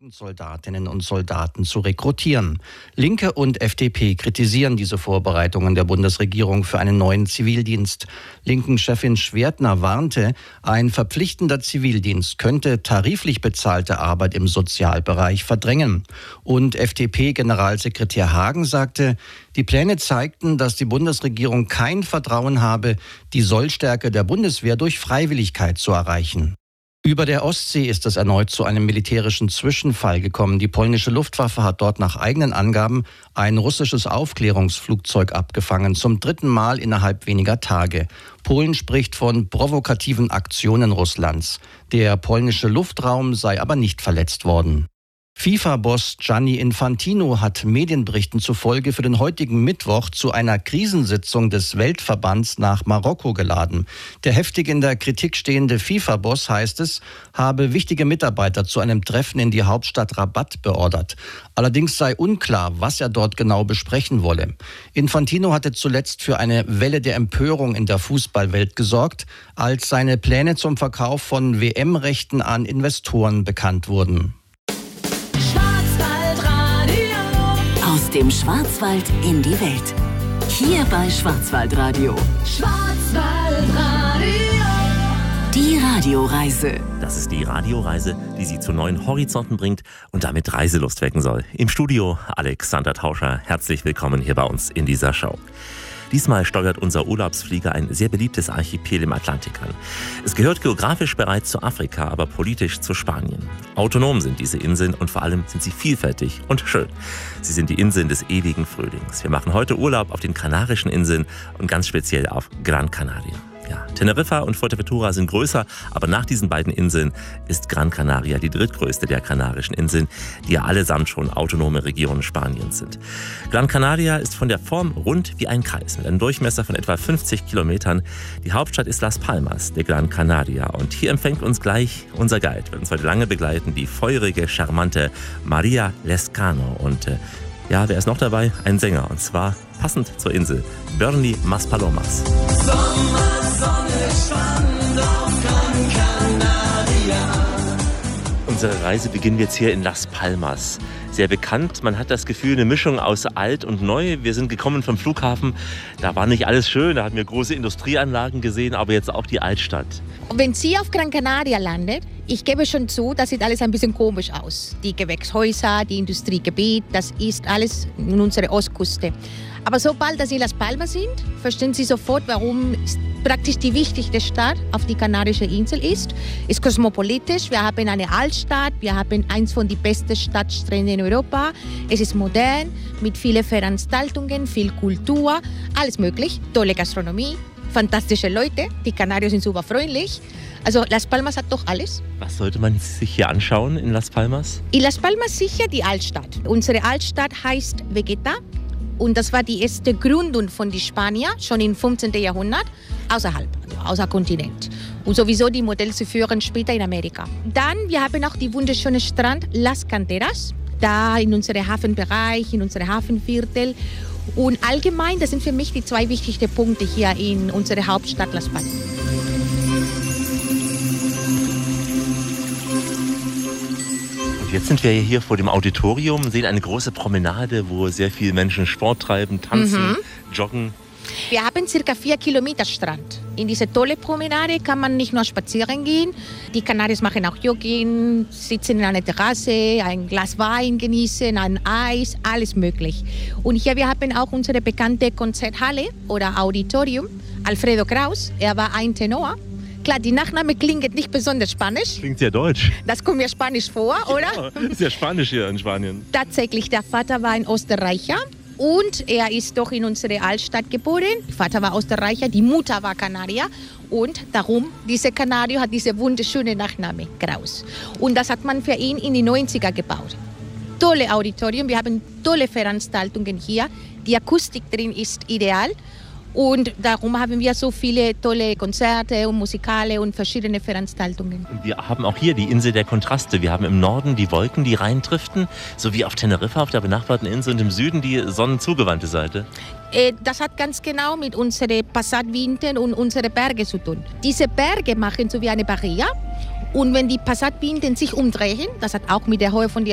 Soldatinnen und Soldaten zu rekrutieren. Linke und FDP kritisieren diese Vorbereitungen der Bundesregierung für einen neuen Zivildienst. Linken-Chefin Schwertner warnte, ein verpflichtender Zivildienst könnte tariflich bezahlte Arbeit im Sozialbereich verdrängen. Und FDP-Generalsekretär Hagen sagte, die Pläne zeigten, dass die Bundesregierung kein Vertrauen habe, die Sollstärke der Bundeswehr durch Freiwilligkeit zu erreichen. Über der Ostsee ist es erneut zu einem militärischen Zwischenfall gekommen. Die polnische Luftwaffe hat dort nach eigenen Angaben ein russisches Aufklärungsflugzeug abgefangen, zum 3. Mal innerhalb weniger Tage. Polen spricht von provokativen Aktionen Russlands. Der polnische Luftraum sei aber nicht verletzt worden. FIFA-Boss Gianni Infantino hat Medienberichten zufolge für den heutigen Mittwoch zu einer Krisensitzung des Weltverbands nach Marokko geladen. Der heftig in der Kritik stehende FIFA-Boss, heißt es, habe wichtige Mitarbeiter zu einem Treffen in die Hauptstadt Rabat beordert. Allerdings sei unklar, was er dort genau besprechen wolle. Infantino hatte zuletzt für eine Welle der Empörung in der Fußballwelt gesorgt, als seine Pläne zum Verkauf von WM-Rechten an Investoren bekannt wurden. Aus dem Schwarzwald in die Welt. Hier bei Schwarzwaldradio. Schwarzwaldradio. Die Radioreise. Das ist die Radioreise, die Sie zu neuen Horizonten bringt und damit Reiselust wecken soll. Im Studio Alexander Tauscher. Herzlich willkommen hier bei uns in dieser Show. Diesmal steuert unser Urlaubsflieger ein sehr beliebtes Archipel im Atlantik an. Es gehört geografisch bereits zu Afrika, aber politisch zu Spanien. Autonom sind diese Inseln und vor allem sind sie vielfältig und schön. Sie sind die Inseln des ewigen Frühlings. Wir machen heute Urlaub auf den Kanarischen Inseln und ganz speziell auf Gran Canaria. Ja, Teneriffa und Fuerteventura sind größer, aber nach diesen beiden Inseln ist Gran Canaria die drittgrößte der Kanarischen Inseln, die ja allesamt schon autonome Regionen Spaniens sind. Gran Canaria ist von der Form rund wie ein Kreis mit einem Durchmesser von etwa 50 Kilometern. Die Hauptstadt ist Las Palmas de Gran Canaria und hier empfängt uns gleich unser Guide, wird uns heute lange begleiten, die feurige, charmante Maria Lescano und ja, wer ist noch dabei? Ein Sänger, und zwar passend zur Insel, Bernie Maspalomas. Sommer, Sonne, Strand auf Gran Canaria. Unsere Reise beginnen wir jetzt hier in Las Palmas. Sehr bekannt, man hat das Gefühl, eine Mischung aus alt und neu. Wir sind gekommen vom Flughafen, da war nicht alles schön, da hatten wir große Industrieanlagen gesehen, aber jetzt auch die Altstadt. Wenn Sie auf Gran Canaria landet, ich gebe schon zu, das sieht alles ein bisschen komisch aus. Die Gewächshäuser, die Industriegebiet, das ist alles in unserer Ostküste. Aber sobald Sie in Las Palmas sind, verstehen Sie sofort, warum praktisch die wichtigste Stadt auf die Kanarische Insel ist. Es ist kosmopolitisch, wir haben eine Altstadt, wir haben eins von den besten Stadtstränden in Europa. Es ist modern, mit vielen Veranstaltungen, viel Kultur, alles möglich, tolle Gastronomie, fantastische Leute, die Kanarier sind super freundlich. Also Las Palmas hat doch alles. Was sollte man sich hier anschauen in Las Palmas? In Las Palmas sicher die Altstadt. Unsere Altstadt heißt Vegeta und das war die erste Gründung von den Spaniern, schon im 15. Jahrhundert, außerhalb, also außer Kontinent. Und sowieso die Modelle zu führen später in Amerika. Dann, wir haben auch die wunderschöne Strand Las Canteras, da in unserem Hafenbereich, in unserem Hafenviertel. Und allgemein, das sind für mich die zwei wichtigsten Punkte hier in unserer Hauptstadt Las Palmas. Jetzt sind wir hier vor dem Auditorium, sehen eine große Promenade, wo sehr viele Menschen Sport treiben, tanzen, joggen. Wir haben ca. 4 Kilometer Strand. In diese tolle Promenade kann man nicht nur spazieren gehen. Die Kanaris machen auch Jogging, sitzen in einer Terrasse, ein Glas Wein genießen, ein Eis, alles möglich. Und hier wir haben auch unsere bekannte Konzerthalle oder Auditorium. Alfredo Kraus, er war ein Tenor. Klar, die Nachname klingt nicht besonders spanisch. Klingt sehr deutsch. Das kommt mir spanisch vor, oder? Ja, ist ja spanisch hier in Spanien. Tatsächlich, der Vater war ein Österreicher. Und er ist doch in unserer Altstadt geboren. Der Vater war Österreicher, die Mutter war Kanarier. Und darum, dieser Kanarier hat diese wunderschöne Nachname, Kraus. Und das hat man für ihn in die 90er gebaut. Tolle Auditorium, wir haben tolle Veranstaltungen hier. Die Akustik drin ist ideal. Und darum haben wir so viele tolle Konzerte und Musikale und verschiedene Veranstaltungen. Und wir haben auch hier die Insel der Kontraste. Wir haben im Norden die Wolken, die reindriften, so wie auf Teneriffa, auf der benachbarten Insel, und im Süden die sonnenzugewandte Seite. Das hat ganz genau mit unseren Passatwinden und unseren Bergen zu tun. Diese Berge machen so wie eine Barriere. Und wenn die Passatwinden sich umdrehen, das hat auch mit der Höhe von